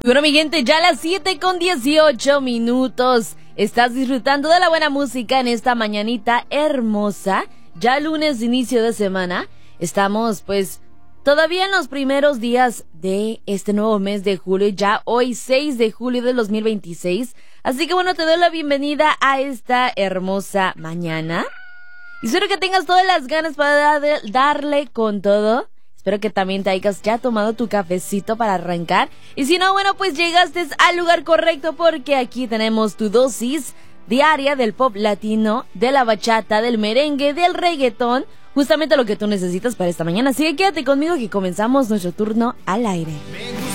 Bueno, mi gente, ya a las 7:18. Estás disfrutando de la buena música en esta mañanita hermosa. Ya lunes, inicio de semana. Estamos, pues, todavía en los primeros días de este nuevo mes de julio. Ya hoy, 6 de julio del 2026. Así que, bueno, te doy la bienvenida a esta hermosa mañana. Y espero que tengas todas las ganas para darle con todo. Espero que también te hayas ya tomado tu cafecito para arrancar. Y si no, bueno, pues llegaste al lugar correcto, porque aquí tenemos tu dosis diaria del pop latino, de la bachata, del merengue, del reggaetón. Justamente lo que tú necesitas para esta mañana. Así que quédate conmigo que comenzamos nuestro turno al aire.